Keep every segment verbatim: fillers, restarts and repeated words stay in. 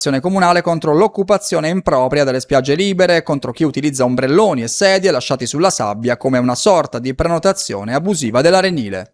comunale contro l'occupazione impropria delle spiagge libere, contro chi utilizza ombrelloni e sedie lasciati sulla sabbia come una sorta di prenotazione abusiva dell'arenile.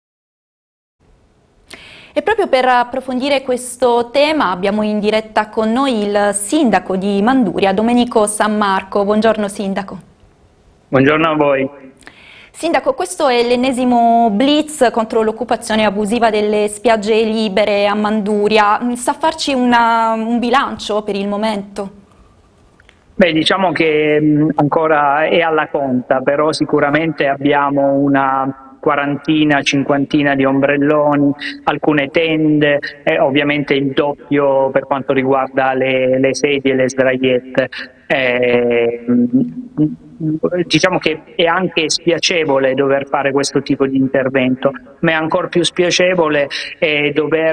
E proprio per approfondire questo tema abbiamo in diretta con noi il sindaco di Manduria, Domenico San Marco. Buongiorno sindaco. Buongiorno a voi. Sindaco, questo è l'ennesimo blitz contro l'occupazione abusiva delle spiagge libere a Manduria. Sa farci una, un bilancio per il momento? Beh, diciamo che mh, ancora è alla conta, però sicuramente abbiamo una quarantina, cinquantina di ombrelloni, alcune tende e ovviamente il doppio per quanto riguarda le, le sedie e le sdraiette. Eh, diciamo che è anche spiacevole dover fare questo tipo di intervento, ma è ancora più spiacevole eh, dover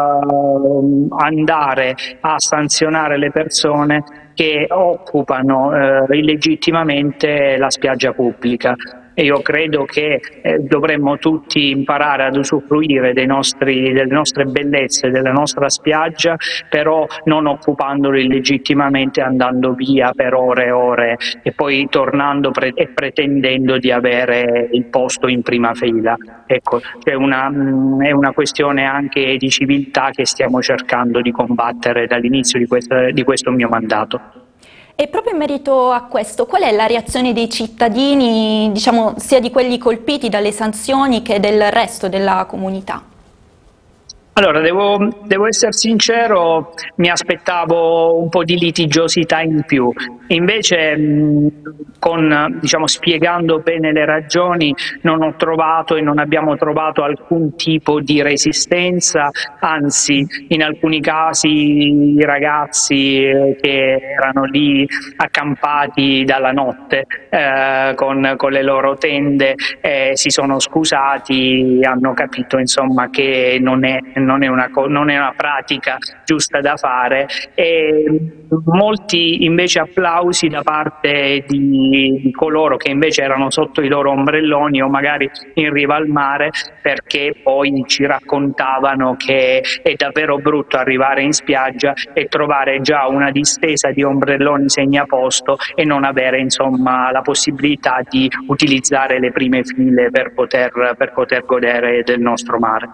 uh, andare a sanzionare le persone che occupano eh, illegittimamente la spiaggia pubblica. E io credo che eh, dovremmo tutti imparare ad usufruire dei nostri, delle nostre bellezze, della nostra spiaggia, però non occupandolo illegittimamente, andando via per ore e ore e poi tornando pre- e pretendendo di avere il posto in prima fila. Ecco, c'è una, mh, è una questione anche di civiltà che stiamo cercando di combattere dall'inizio di, questa, di questo mio mandato. E proprio in merito a questo, qual è la reazione dei cittadini, diciamo, sia di quelli colpiti dalle sanzioni che del resto della comunità? Allora, devo, devo essere sincero, mi aspettavo un po' di litigiosità in più, invece mh, con, diciamo, spiegando bene le ragioni non ho trovato e non abbiamo trovato alcun tipo di resistenza, anzi in alcuni casi i ragazzi eh, che erano lì accampati dalla notte eh, con, con le loro tende eh, si sono scusati, hanno capito insomma che non è Non è, una, non è una pratica giusta da fare, e molti invece applausi da parte di, di coloro che invece erano sotto i loro ombrelloni o magari in riva al mare, perché poi ci raccontavano che è davvero brutto arrivare in spiaggia e trovare già una distesa di ombrelloni segnaposto e non avere insomma la possibilità di utilizzare le prime file per poter, per poter godere del nostro mare.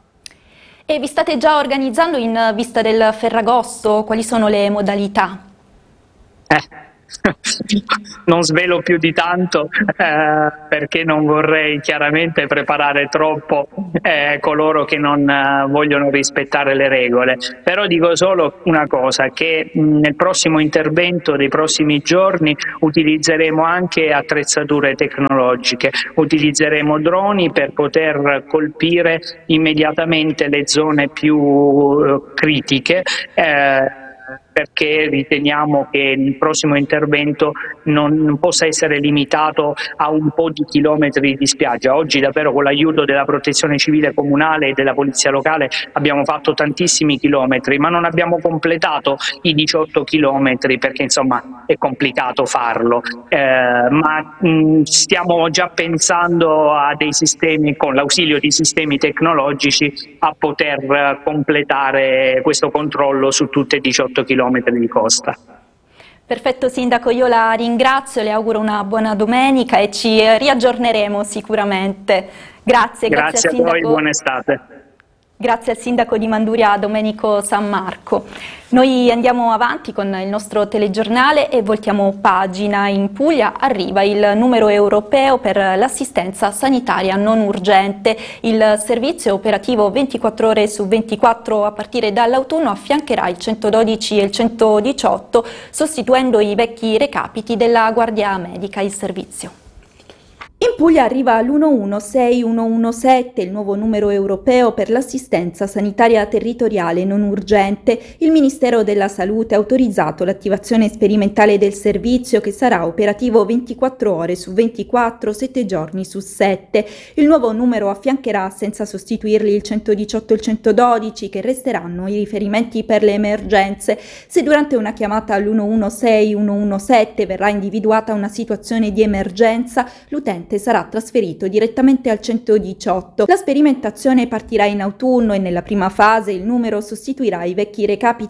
E vi state già organizzando in vista del Ferragosto? Quali sono le modalità? Eh. Non svelo più di tanto eh, perché non vorrei chiaramente preparare troppo eh, coloro che non eh, vogliono rispettare le regole, però dico solo una cosa, che mh, nel prossimo intervento dei prossimi giorni utilizzeremo anche attrezzature tecnologiche, utilizzeremo droni per poter colpire immediatamente le zone più eh, critiche, eh, perché riteniamo che il prossimo intervento non possa essere limitato a un po' di chilometri di spiaggia. Oggi davvero con l'aiuto della protezione civile comunale e della polizia locale abbiamo fatto tantissimi chilometri, ma non abbiamo completato i diciotto chilometri perché insomma è complicato farlo, eh, ma mh, stiamo già pensando a dei sistemi, con l'ausilio di sistemi tecnologici, a poter completare questo controllo su tutte e diciotto chilometri di costa. Perfetto sindaco, io la ringrazio, le auguro una buona domenica e ci riaggiorneremo sicuramente. Grazie, grazie, grazie al a sindaco. voi, buona estate. Grazie al sindaco di Manduria Domenico San Marco. Noi andiamo avanti con il nostro telegiornale e voltiamo pagina. In Puglia arriva il numero europeo per l'assistenza sanitaria non urgente. Il servizio operativo ventiquattro ore su ventiquattro a partire dall'autunno affiancherà il centododici e il centodiciotto, sostituendo i vecchi recapiti della Guardia Medica in servizio. In Puglia arriva l'uno uno sei uno uno sette, il nuovo numero europeo per l'assistenza sanitaria territoriale non urgente. Il Ministero della Salute ha autorizzato l'attivazione sperimentale del servizio, che sarà operativo ventiquattro ore su ventiquattro, sette giorni su sette. Il nuovo numero affiancherà, senza sostituirli, il centodiciotto e il centododici, che resteranno i riferimenti per le emergenze. Se durante una chiamata all'uno uno sei uno uno sette verrà individuata una situazione di emergenza, l'utente sarà trasferito direttamente al centodiciotto. La sperimentazione partirà in autunno e nella prima fase il numero sostituirà i vecchi recapiti